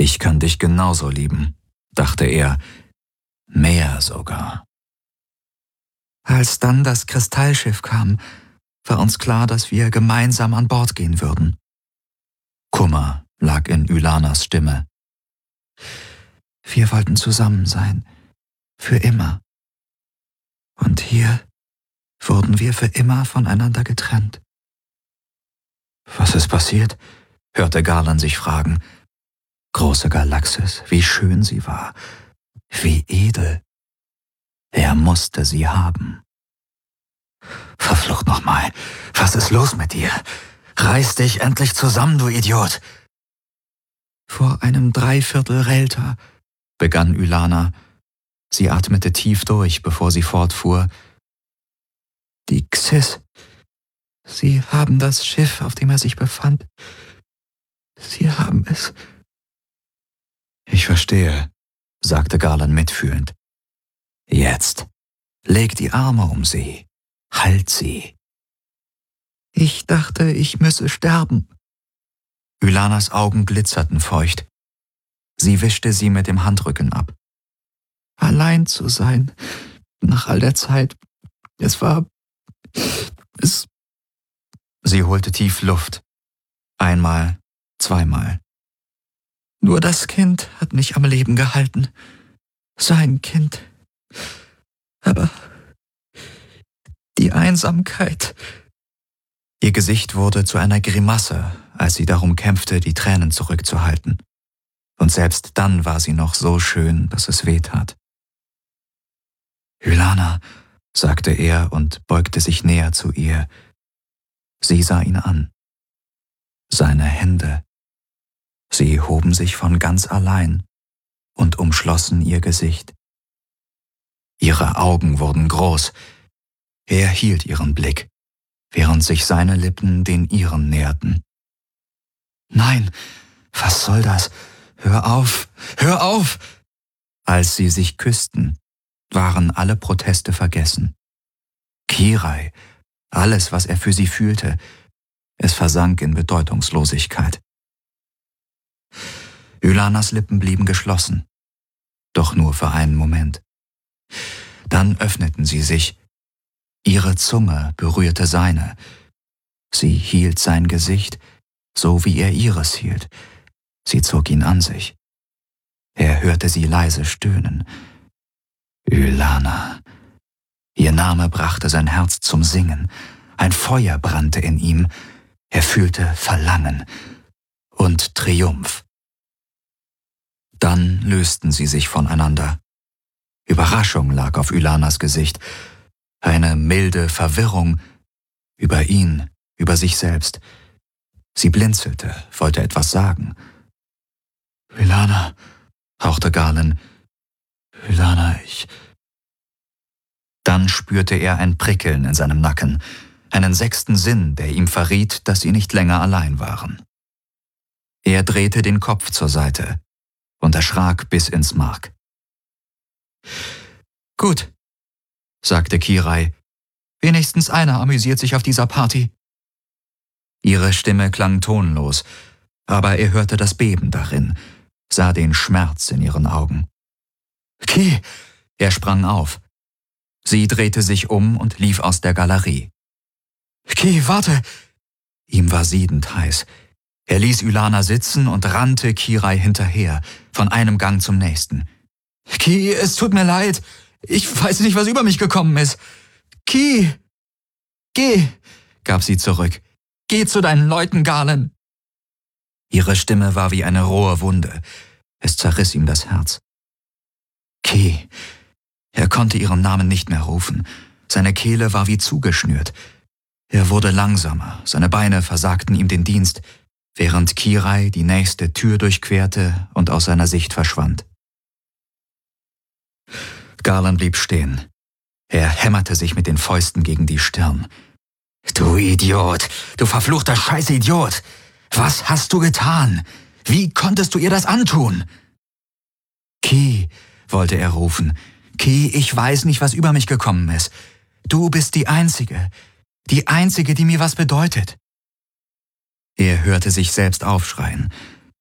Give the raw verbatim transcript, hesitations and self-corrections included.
Ich kann dich genauso lieben, dachte er, mehr sogar. Als dann das Kristallschiff kam, war uns klar, dass wir gemeinsam an Bord gehen würden. Kummer lag in Ylanas Stimme. Wir wollten zusammen sein, für immer. Und hier wurden wir für immer voneinander getrennt. Was ist passiert? Hörte Garland sich fragen. Große Galaxis, wie schön sie war, wie edel. Er musste sie haben. Verflucht nochmal, was ist los mit dir? Reiß dich endlich zusammen, du Idiot! Vor einem Dreiviertel Relta, begann Ylana. Sie atmete tief durch, bevor sie fortfuhr. Die Xyz, sie haben das Schiff, auf dem er sich befand. Sie haben es. Ich verstehe, sagte Garland mitfühlend. Jetzt, leg die Arme um sie, halt sie. Ich dachte, ich müsse sterben. Ylanas Augen glitzerten feucht. Sie wischte sie mit dem Handrücken ab. Allein zu sein, nach all der Zeit, es war... es... Sie holte tief Luft. Einmal, zweimal. Nur das Kind hat mich am Leben gehalten. Sein Kind. Aber die Einsamkeit... Ihr Gesicht wurde zu einer Grimasse, als sie darum kämpfte, die Tränen zurückzuhalten. Und selbst dann war sie noch so schön, dass es weh tat. Ylana, sagte er und beugte sich näher zu ihr. Sie sah ihn an. Seine Hände. Sie hoben sich von ganz allein und umschlossen ihr Gesicht. Ihre Augen wurden groß. Er hielt ihren Blick, während sich seine Lippen den ihren näherten. Nein, was soll das? Hör auf, hör auf! Als sie sich küssten, waren alle Proteste vergessen. Kirai, alles, was er für sie fühlte, es versank in Bedeutungslosigkeit. Ylanas Lippen blieben geschlossen, doch nur für einen Moment. Dann öffneten sie sich. Ihre Zunge berührte seine. Sie hielt sein Gesicht, so wie er ihres hielt. Sie zog ihn an sich. Er hörte sie leise stöhnen. Ylana. Ihr Name brachte sein Herz zum Singen. Ein Feuer brannte in ihm. Er fühlte Verlangen und Triumph. Dann lösten sie sich voneinander. Überraschung lag auf Ylanas Gesicht. Eine milde Verwirrung über ihn, über sich selbst. Sie blinzelte, wollte etwas sagen. Ylana, hauchte Garland. Ylana, ich... Dann spürte er ein Prickeln in seinem Nacken, einen sechsten Sinn, der ihm verriet, dass sie nicht länger allein waren. Er drehte den Kopf zur Seite und erschrak bis ins Mark. Gut, sagte Kirai. Wenigstens einer amüsiert sich auf dieser Party. Ihre Stimme klang tonlos, aber er hörte das Beben darin, sah den Schmerz in ihren Augen. Ki! Er sprang auf. Sie drehte sich um und lief aus der Galerie. Ki, warte! Ihm war siedend heiß. Er ließ Ylana sitzen und rannte Kirai hinterher, von einem Gang zum nächsten. Ki, es tut mir leid. Ich weiß nicht, was über mich gekommen ist. Ki! Geh! Gab sie zurück. Geh zu deinen Leuten, Garland! Ihre Stimme war wie eine rohe Wunde. Es zerriss ihm das Herz. Ki! Er konnte ihren Namen nicht mehr rufen. Seine Kehle war wie zugeschnürt. Er wurde langsamer, seine Beine versagten ihm den Dienst, während Kirai die nächste Tür durchquerte und aus seiner Sicht verschwand. Garland blieb stehen. Er hämmerte sich mit den Fäusten gegen die Stirn. »Du Idiot! Du verfluchter Scheißidiot! Was hast du getan? Wie konntest du ihr das antun?« »Ki«, wollte er rufen, »Ki, ich weiß nicht, was über mich gekommen ist. Du bist die Einzige, die Einzige, die mir was bedeutet.« Er hörte sich selbst aufschreien.